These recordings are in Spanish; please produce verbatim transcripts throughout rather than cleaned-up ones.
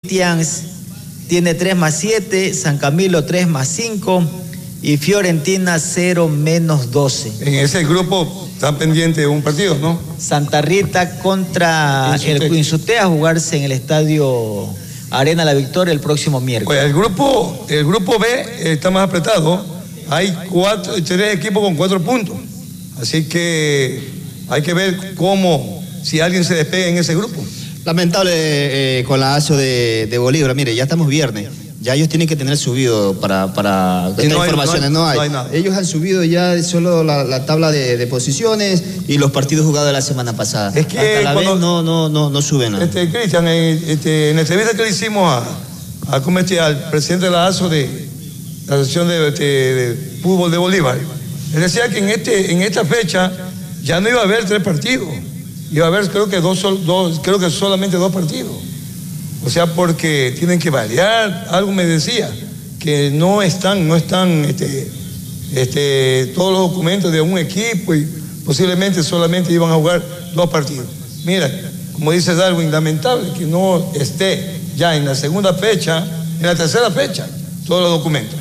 Corinthians tiene tres más siete, San Camilo tres más cinco y Fiorentina cero menos doce. En ese grupo están pendientes de un partido, ¿no? Santa Rita contra Quinsuté. el Quinsuté a jugarse en el estadio Arena La Victoria el próximo miércoles. Pues el grupo, el grupo B está más apretado. Hay cuatro, tres equipos con cuatro puntos. Así que hay que ver cómo, si alguien se despega en ese grupo. Lamentable eh, con la A S O de, de Bolívar. Mire, ya estamos viernes. Ya ellos tienen que tener subido para, para estas no hay, informaciones. No hay, no hay. No hay nada. Ellos han subido ya solo la, la tabla de, de posiciones y los partidos jugados de la semana pasada. Es que hasta la cuando, vez no, no, no, no suben nada. Este, Cristian, este, en la entrevista que le hicimos a, a, como este, al presidente de la A S O de la Asociación de, de, de Fútbol de Bolívar, él decía que en, este, en esta fecha ya no iba a haber tres partidos. Iba a haber creo que dos, dos creo que solamente dos partidos. O sea, porque tienen que variar, algo me decía, que no están, no están este, este, todos los documentos de un equipo y posiblemente solamente iban a jugar dos partidos. Mira, como dice Darwin, lamentable que no esté ya en la segunda fecha, en la tercera fecha, todos los documentos.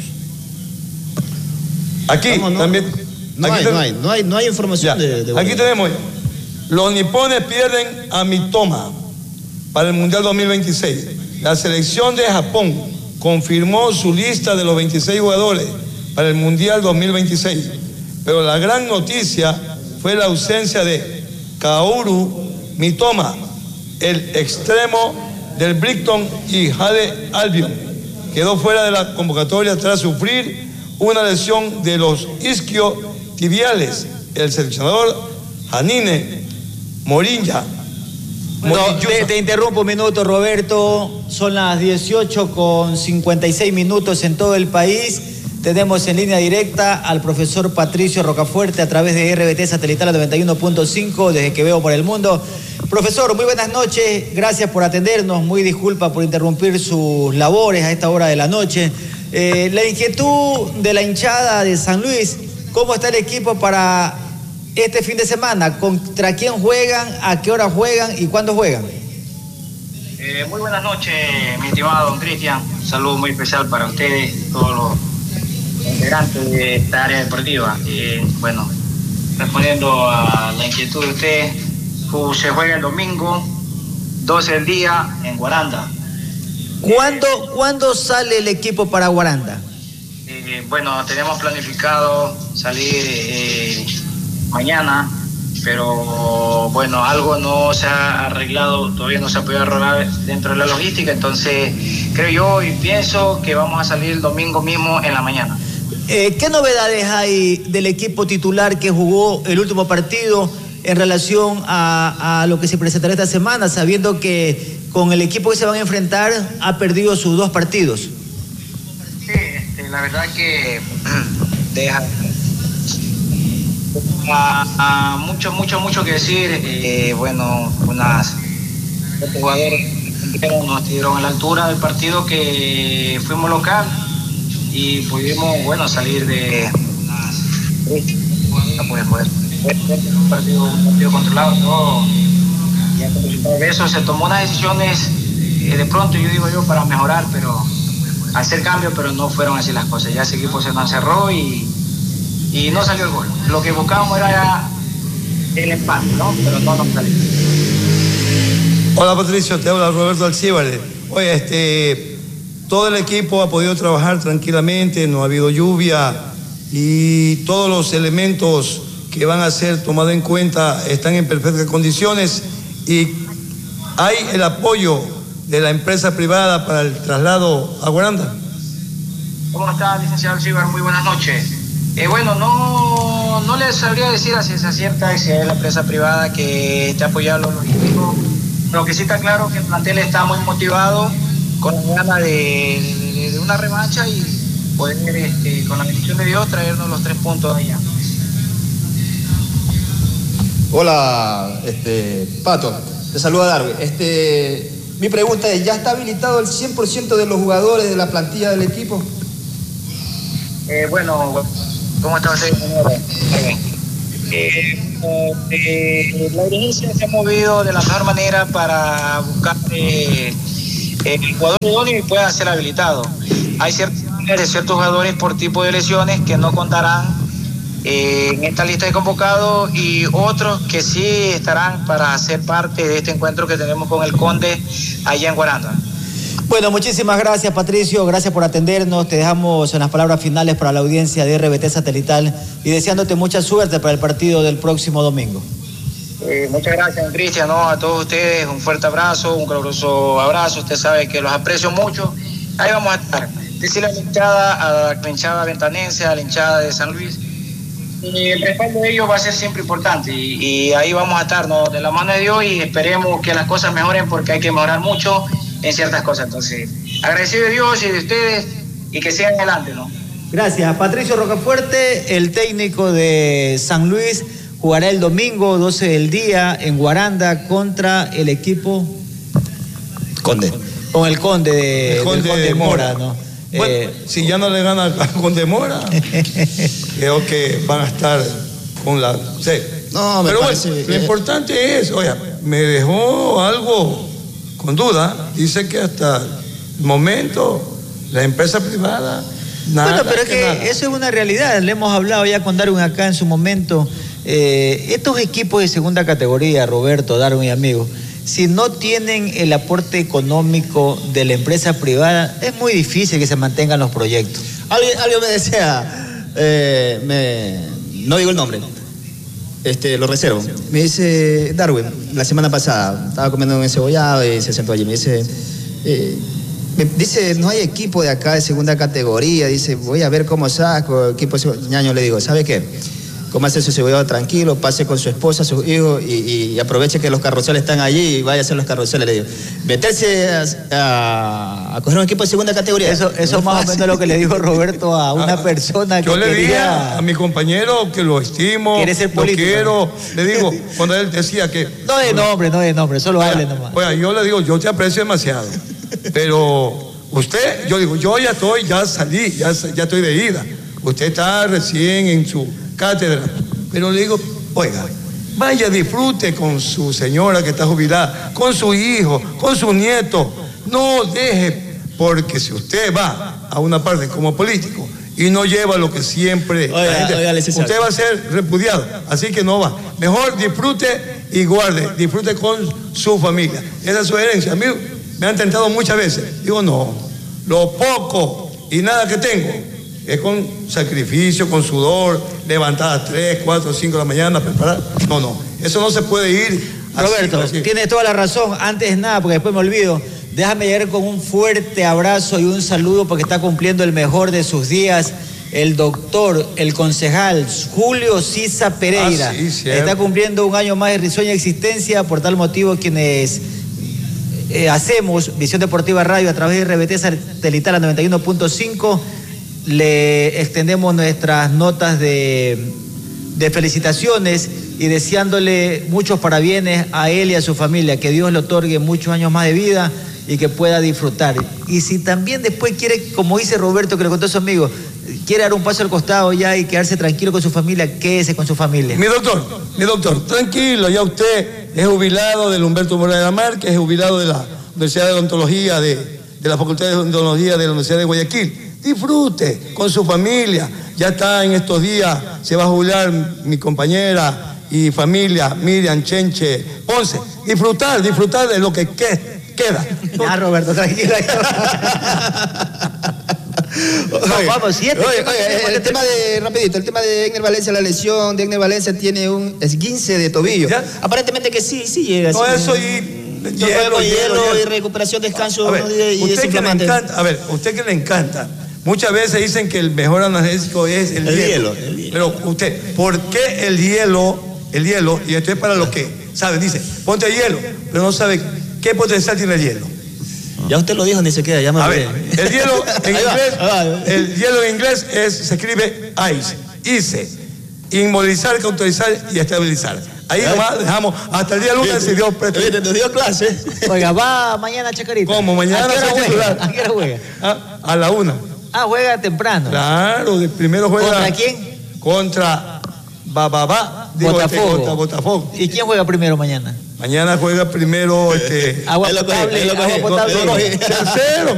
Aquí ¿Cómo no? también. No, aquí hay, ten... no hay, no hay, no hay información ya, de, de aquí tenemos, los nipones pierden a Mitoma para el Mundial dos mil veintiséis. La selección de Japón confirmó su lista de los veintiséis jugadores para el Mundial dos mil veintiséis. Pero la gran noticia fue la ausencia de Kaoru Mitoma, el extremo del Brighton y Hove Albion. Quedó fuera de la convocatoria tras sufrir una lesión de los isquiotibiales. El seleccionador Janine Morinja. No, te, te interrumpo un minuto, Roberto. Son las dieciocho con cincuenta y seis minutos en todo el país. Tenemos en línea directa al profesor Patricio Rocafuerte a través de R B T Satelital noventa y uno punto cinco, desde que veo por el mundo. Profesor, muy buenas noches. Gracias por atendernos. Muy disculpa por interrumpir sus labores a esta hora de la noche. Eh, la inquietud de la hinchada de San Luis, ¿cómo está el equipo para este fin de semana? ¿Contra quién juegan? ¿A qué hora juegan? ¿Y cuándo juegan? Eh, muy buenas noches, mi estimado don Cristian. Un saludo muy especial para ustedes, todos los integrantes de esta área deportiva. Eh, bueno, respondiendo a la inquietud de ustedes, se juega el domingo, doce del día, en Guaranda. ¿Cuándo, ¿cuándo sale el equipo para Guaranda? Eh, bueno, tenemos planificado salir eh, mañana, pero bueno, algo no se ha arreglado, todavía no se ha podido arreglar dentro de la logística, entonces creo yo y pienso que vamos a salir el domingo mismo en la mañana. Eh, ¿Qué novedades hay del equipo titular que jugó el último partido en relación a, a lo que se presentará esta semana, sabiendo que con el equipo que se van a enfrentar ha perdido sus dos partidos? Sí, este, la verdad que deja a, a mucho, mucho, mucho que decir. Eh, bueno, unas jugadores nos dieron a la altura del partido que fuimos local y pudimos, bueno, salir de pues, pues, un partido, un partido controlado, todo. Y a propósito de eso se tomó unas decisiones eh, de pronto, yo digo yo, para mejorar, pero hacer cambios, pero no fueron así las cosas. Ya ese equipo se nos encerró y, y no salió el gol. Lo que buscábamos era el empate, ¿no? Pero no nos salió. Hola Patricio, te habla Roberto Alcíbal. Oye, este, todo el equipo ha podido trabajar tranquilamente, no ha habido lluvia y todos los elementos que van a ser tomados en cuenta están en perfectas condiciones y hay el apoyo de la empresa privada para el traslado a Guaranda. ¿Cómo está, licenciado Alcíbar? Muy buenas noches. Eh, bueno, no, no les sabría decir a ciencia cierta si es la empresa privada que esté apoyando los logísticos. Lo que sí está claro que el plantel está muy motivado, con la gana de, de, de una revancha y poder, este, con la bendición de Dios, traernos los tres puntos allá. Hola, este, Pato, te saluda Darwin. Este, mi pregunta es, ¿ya está habilitado el cien por ciento de los jugadores de la plantilla del equipo? Eh, bueno, ¿cómo está usted, señora? Eh, eh, la dirigencia se ha movido de la mejor manera para buscar eh, el jugador idóneo y pueda ser habilitado. Hay ciertos, ciertos jugadores por tipo de lesiones que no contarán eh, en esta lista de convocados y otros que sí estarán para ser parte de este encuentro que tenemos con el Conde allá en Guaranda. Bueno, muchísimas gracias, Patricio, gracias por atendernos. Te dejamos en las palabras finales para la audiencia de R B T Satelital y deseándote mucha suerte para el partido del próximo domingo. Eh, muchas gracias, Cristian, ¿no? A todos ustedes un fuerte abrazo, un caluroso abrazo. Usted sabe que los aprecio mucho. Ahí vamos a estar. Decirle a la hinchada, a la hinchada ventanense, a la hinchada de San Luis, y el respaldo de ellos va a ser siempre importante y, y ahí vamos a estar, ¿no? De la mano de Dios, y esperemos que las cosas mejoren porque hay que mejorar mucho en ciertas cosas. Entonces, agradecido de Dios y de ustedes y que sigan adelante, ¿no? Gracias. Patricio Rocafuerte, el técnico de San Luis, jugará el domingo doce del día en Guaranda contra el equipo Conde. Con el Conde de, el Conde Conde de Mora, Mora, ¿no? Bueno, eh, si ya no le gana al Conde Mora, creo que van a estar con la C. No, me Pero parece bueno, que... lo importante es, oiga, me dejó algo con duda. Dice que hasta el momento la empresa privada nada. Bueno, pero es que que nada. eso es una realidad. Le hemos hablado ya con Darwin acá en su momento. Eh, estos equipos de segunda categoría, Roberto, Darwin y amigos, si no tienen el aporte económico de la empresa privada, es muy difícil que se mantengan los proyectos. Alguien, alguien me decía, eh, me, no digo el nombre, este, lo reservo. Me dice, Darwin, la semana pasada, estaba comiendo un encebollado y se sentó allí, me dice, eh, me dice, no hay equipo de acá de segunda categoría, dice, voy a ver cómo saco equipo de segunda. Ñaño, le digo, ¿sabe qué? Cómase su cebollado tranquilo, pase con su esposa, sus hijos y, y aproveche que los carruseles están allí y vaya a hacer los carruseles, le digo. Meterse a, a, a coger un equipo de segunda categoría. Eso, eso no más o menos lo que le dijo Roberto a una Ah, persona que yo le quería... dije a mi compañero que lo estimo, Quiere ser lo político. quiero. Le digo, cuando él decía que... No de nombre, no de nombre, solo hable nomás. Oiga, yo le digo, yo te aprecio demasiado, pero usted, yo digo, yo ya estoy, ya salí, ya, ya estoy de ida. Usted está recién en su cátedra, pero le digo, oiga, vaya, disfrute con su señora que está jubilada, con su hijo, con su nieto. No deje, porque si usted va a una parte como político y no lleva lo que siempre Oiga, la gente, oiga, licenciado. usted va a ser repudiado, así que no va. Mejor disfrute y guarde, disfrute con su familia. Esa es su herencia. A mí me han tentado muchas veces. Digo, no, lo poco y nada que tengo es con sacrificio, con sudor, levantar a tres, cuatro, cinco de la mañana, preparar. No, no, eso no se puede ir así, Roberto, así. tienes toda la razón. Antes de nada, porque después me olvido, déjame llegar con un fuerte abrazo y un saludo porque está cumpliendo el mejor de sus días el doctor, el concejal Julio Sisa Pereira. Ah, sí, cierto. Está cumpliendo un año más de risueña existencia. Por tal motivo, quienes eh, hacemos Visión Deportiva Radio a través de R B T Satelital a noventa y uno punto cinco, le extendemos nuestras notas de, de felicitaciones y deseándole muchos parabienes a él y a su familia, que Dios le otorgue muchos años más de vida y que pueda disfrutar. Y si también después quiere, como dice Roberto, que le contó a su amigo, quiere dar un paso al costado ya y quedarse tranquilo con su familia, quédese con su familia. Mi doctor, mi doctor, tranquilo, ya usted es jubilado del Humberto Morales Márquez, es jubilado de la Universidad de Odontología, de, de la Facultad de Odontología de la Universidad de Guayaquil. Disfrute con su familia. Ya está en estos días, se va a jubilar mi compañera y familia, Miriam Chenche Ponce. Disfrutar, disfrutar de lo que que, queda. Ya, Roberto, tranquilo. No, vamos, siete. Oye, oye, el tema de, rapidito, el tema de Egner Valencia, la lesión de Egner Valencia tiene un esguince de tobillo. ¿Ya? Aparentemente que sí, sí llega. No, sí, eso y hielo, hielo, hielo, hielo, y hielo. recuperación, descanso A ver, y, y usted que le desinflamante. encanta, a ver, usted que le encanta, muchas veces dicen que el mejor analgésico es el, El hielo. hielo, el hielo. Pero usted, ¿por qué el hielo, el hielo, y esto es para los que saben, dice, ponte hielo, pero no sabe qué potencial tiene el hielo? Ya usted lo dijo, ni se queda, ya me A olvidé. ver, el hielo en Ahí va, inglés, ahí va. el hielo en inglés es, se escribe ice, ice, inmovilizar, cauterizar y estabilizar. Ahí nomás dejamos hasta el día lunes si Dios presta. Oye, te dio clase. Oiga, va mañana Chacarita. ¿Cómo? Mañana ¿A qué hora soy juega? titular. ¿A qué hora juega? Ah, a la una. Ah, juega temprano. Claro, de primero juega. ¿Contra quién? Contra Bababá. Digo, Botafogo. este, contra Botafogo. ¿Y quién juega primero mañana? Mañana juega primero este, agua potable, agua potable. tercero.